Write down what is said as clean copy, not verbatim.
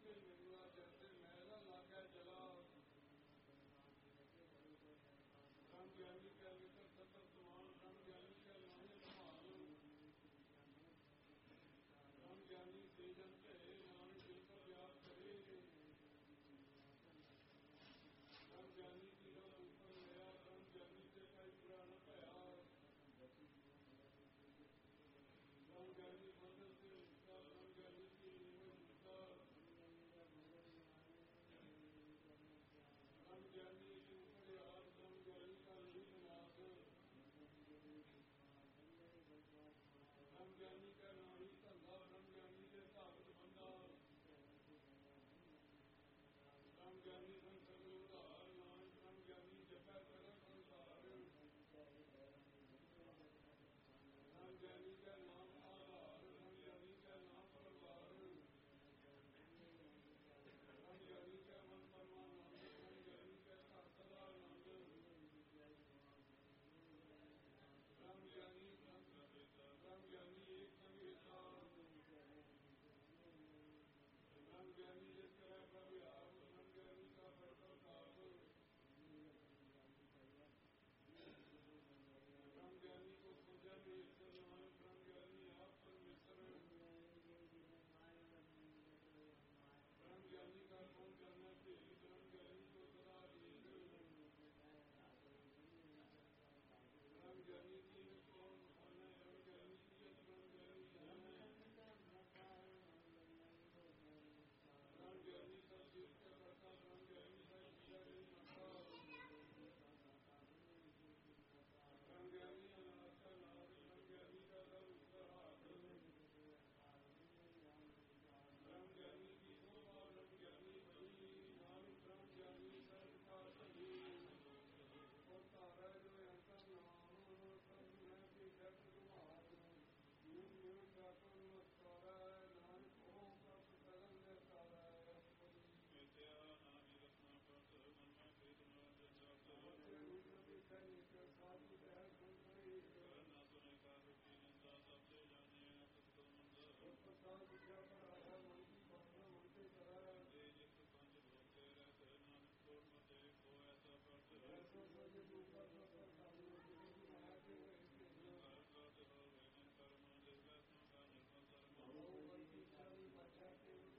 मिलना जैसे मैला लागे जला ब्रह्म ज्ञानी के निकट सतर समान ब्रह्म ज्ञानी के नामे संभाल ब्रह्म ज्ञानी से जन कहे नाम जिनका व्यास करे ब्रह्म ज्ञानी की रंग ऊपर गया ब्रह्म ज्ञानी से कई बुरा न पाया ब्रह्म ज्ञानी बंधन से मुक्ता ब्रह्म ज्ञानी की नियम मुक्ता ब्रह्म ज्ञानी के ऊपर याद ब्रह्म ज्ञानी का नहीं नाश ब्रह्म ज्ञानी का